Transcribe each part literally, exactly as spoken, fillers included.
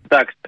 Κοιτάξτε.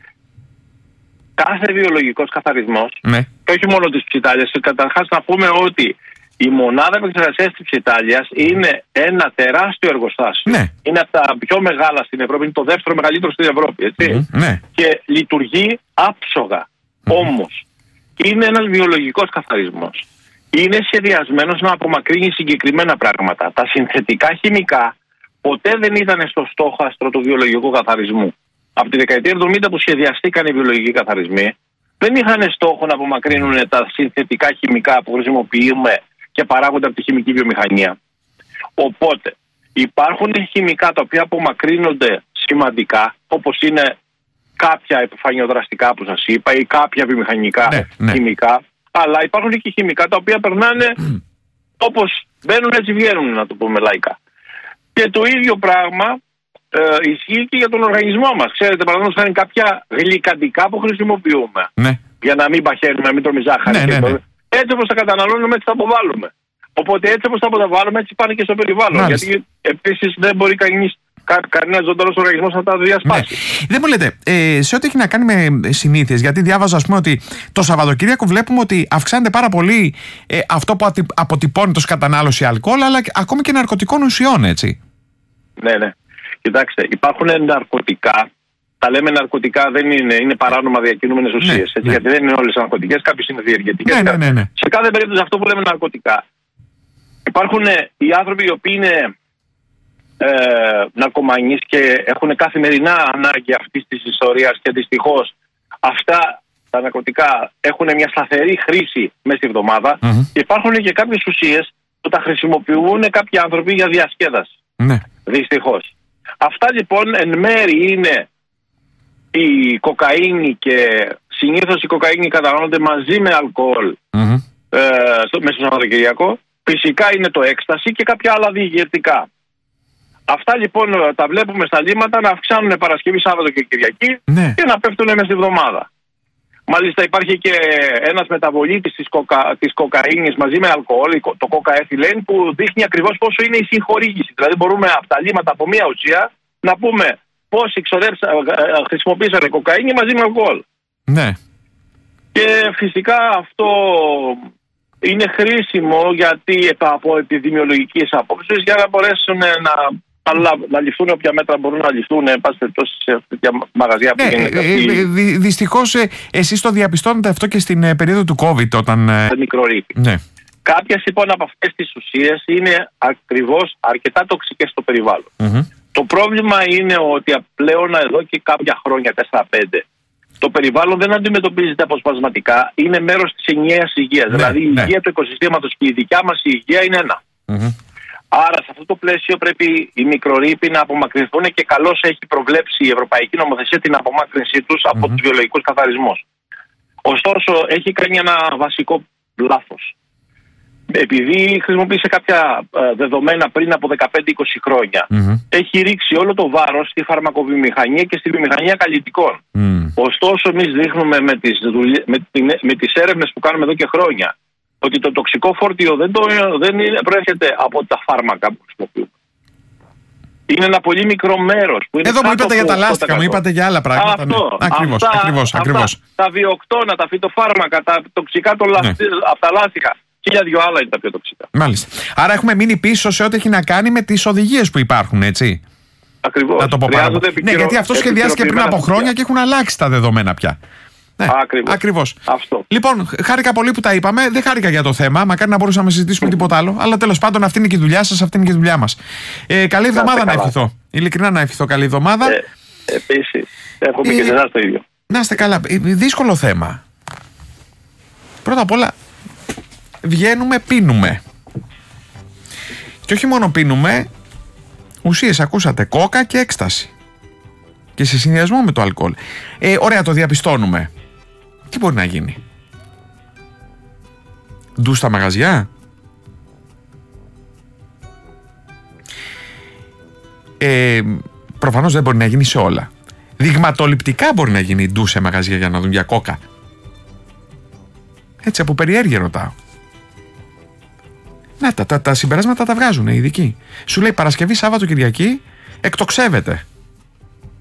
Κάθε βιολογικός καθαρισμός, ναι. και όχι μόνο της ψιτάλιας, καταρχάς να πούμε ότι η μονάδα επεξεργασίας της ψιτάλιας είναι ένα τεράστιο εργοστάσιο. Ναι. Είναι από τα πιο μεγάλα στην Ευρώπη, είναι το δεύτερο μεγαλύτερο στην Ευρώπη, έτσι. Mm, ναι. Και λειτουργεί άψογα. Mm. Όμως, είναι ένας βιολογικός καθαρισμός. Είναι σχεδιασμένος να απομακρύνει συγκεκριμένα πράγματα. Τα συνθετικά χημικά ποτέ δεν ήταν στο στόχαστρο του βιολογικού καθαρισμού. Από τη δεκαετία εβδομήντα που σχεδιαστήκαν οι βιολογικοί καθαρισμοί, δεν είχαν στόχο να απομακρύνουν τα συνθετικά χημικά που χρησιμοποιούμε και παράγονται από τη χημική βιομηχανία. Οπότε, υπάρχουν χημικά τα οποία απομακρύνονται σημαντικά, όπως είναι κάποια επιφανειοδραστικά που σας είπα ή κάποια βιομηχανικά ναι, ναι. χημικά, αλλά υπάρχουν και χημικά τα οποία περνάνε όπως μπαίνουν έτσι βγαίνουν, να το πούμε λαϊκά. Και το ίδιο πράγμα ε, ισχύει και για τον οργανισμό μας. Ξέρετε, παραδείγματος χάρη κάποια γλυκαντικά που χρησιμοποιούμε, ναι. για να μην παχαίνουμε, να μην τρώμε ζάχαρη. Ναι, ναι, ναι. Έτσι όπως τα καταναλώνουμε, έτσι τα αποβάλλουμε. Οπότε έτσι όπως τα αποβάλλουμε, έτσι πάνε και στο περιβάλλον. Μάλιστα. Γιατί επίσης δεν μπορεί κανείς, κα, κανένας ζωντανός οργανισμός να τα διασπάσει. Ναι. Δεν μου λέτε, ε, σε ό,τι έχει να κάνει με συνήθειες, γιατί διάβαζα ας πούμε ότι το Σαββατοκύριακο βλέπουμε ότι αυξάνεται πάρα πολύ ε, αυτό που αποτυπώνει το κατανάλωση αλκοόλ, αλλά ακόμη και ναρκωτικών ουσιών, έτσι. Ναι, ναι. Κοιτάξτε, υπάρχουν ναρκωτικά. Τα λέμε ναρκωτικά, δεν είναι, είναι παράνομα διακινούμενες ουσίες. Ναι, ναι. Γιατί δεν είναι όλες ναρκωτικές, κάποιες είναι διεργετικές. Ναι, ναι, ναι, ναι. Σε κάθε περίπτωση αυτό που λέμε ναρκωτικά. Υπάρχουν οι άνθρωποι οι οποίοι είναι ε, ναρκωμανείς και έχουν καθημερινά ανάγκη αυτής της ιστορίας και δυστυχώς αυτά τα ναρκωτικά έχουν μια σταθερή χρήση μέσα στη εβδομάδα. Mm-hmm. Και υπάρχουν και κάποιες ουσίες που τα χρησιμοποιούν κάποιοι άνθρωποι για διασκέδαση. Ναι. Δυστυχώς. Αυτά λοιπόν εν μέρη είναι η κοκαίνη και συνήθως η κοκαίνη καταναλώνονται μαζί με αλκοόλ mm-hmm. ε, στο, μέσα στο Σαββατοκυριακό. Φυσικά είναι το έκσταση και κάποια άλλα διηγετικά. Αυτά λοιπόν τα βλέπουμε στα λίμματα να αυξάνουν Παρασκευή, Σάββατο και Κυριακή ναι. και να πέφτουν μέσα στη εβδομάδα. Μάλιστα υπάρχει και ένας μεταβολίτης της, κοκα, της κοκαίνης μαζί με αλκοόλ, το κοκαεθιλέν, που δείχνει ακριβώς πόσο είναι η συγχορήγηση. Δηλαδή μπορούμε από τα λίμματα από μία ουσία να πούμε πόσοι χρησιμοποίησαν κοκαίνη μαζί με αλκοόλ. Ναι. Και φυσικά αυτό είναι χρήσιμο γιατί από επιδημιολογικής απόψης για να μπορέσουν να, να, να ληφθούν όποια μέτρα μπορούν να ληφθούν εν πάση περιπτώσει σε τέτοια μαγαζιά που ναι, γίνεται. Ε, ε, δυ, δυστυχώς ε, εσείς το διαπιστώνετε αυτό και στην ε, περίοδο του COVID όταν... Ε... μικρορύπη. Ναι. Κάποιες λοιπόν από αυτές τις ουσίες είναι ακριβώς αρκετά τοξικές στο περιβάλλον. Mm-hmm. Το πρόβλημα είναι ότι πλέον εδώ και κάποια χρόνια, τέσσερα πέντε, το περιβάλλον δεν αντιμετωπίζεται αποσπασματικά, είναι μέρος της ενιαίας υγείας. Ναι, δηλαδή η ναι. υγεία του οικοσυστήματος και η δικιά μας η υγεία είναι ένα. Mm-hmm. Άρα σε αυτό το πλαίσιο πρέπει οι μικρορύποι να απομακρυνθούν και καλώς έχει προβλέψει η Ευρωπαϊκή Νομοθεσία την απομάκρυνσή τους από mm-hmm. τους βιολογικούς καθαρισμούς. Ωστόσο έχει κάνει ένα βασικό λάθος. Επειδή χρησιμοποίησε κάποια δεδομένα πριν από δεκαπέντε είκοσι χρόνια, mm-hmm. έχει ρίξει όλο το βάρος στη φαρμακοβιομηχανία και στη βιομηχανία καλλιτικών. Mm. Ωστόσο, εμείς δείχνουμε με τις, δουλε... με, την... με τις έρευνες που κάνουμε εδώ και χρόνια ότι το τοξικό φόρτιο δεν, το... δεν είναι... προέρχεται από τα φάρμακα που χρησιμοποιούμε. Είναι ένα πολύ μικρό μέρος. Που είναι εδώ μου είπατε για τα λάστιχα, μου είπατε για άλλα πράγματα. Αυτό, ναι. Ακριβώς, αυτά, ακριβώς, ακριβώς. Αυτά, τα βιοκτώνα, τα φυτοφάρμακα, τα τοξικά των λασ... ναι. από τα λάστιχα. Χίλια δυο άλλα είναι τα πιο τοξικά. Μάλιστα. Άρα έχουμε μείνει πίσω σε ό,τι έχει να κάνει με τις οδηγίες που υπάρχουν, έτσι. Ακριβώς. Να το πω πάρα πολύ. Ναι, γιατί αυτό σχεδιάστηκε πριν από χρόνια και έχουν αλλάξει τα δεδομένα πια. Ναι, ακριβώς. ακριβώς. Αυτό. Λοιπόν, χάρηκα πολύ που τα είπαμε. Δεν χάρηκα για το θέμα. Μακάρι να μπορούσαμε να συζητήσουμε τίποτα άλλο. Αλλά τέλος πάντων, αυτή είναι και η δουλειά σας, αυτή είναι και η δουλειά μας. Ε, καλή εβδομάδα να ευχηθώ. Ειλικρινά να ευχηθώ. Καλή εβδομάδα. Ε, Επίσης. Έχουμε ε, και εσάς το ίδιο. Να είστε καλά. Ε, δύσκολο θέμα. Πρώτα απ' όλα, βγαίνουμε, πίνουμε. Και όχι μόνο πίνουμε, ουσίες ακούσατε, κόκα και έκσταση. Και σε συνδυασμό με το αλκοόλ. Ε, ωραία, το διαπιστώνουμε. Τι μπορεί να γίνει? Ντου στα μαγαζιά? Ε, προφανώς δεν μπορεί να γίνει σε όλα. Δειγματοληπτικά μπορεί να γίνει ντου σε μαγαζιά για να δουν για κόκα. Έτσι από περιέργεια ρωτάω. Να, τα, τα, τα συμπεράσματα τα βγάζουν οι ειδικοί. Σου λέει Παρασκευή, Σάββατο, Κυριακή εκτοξεύεται.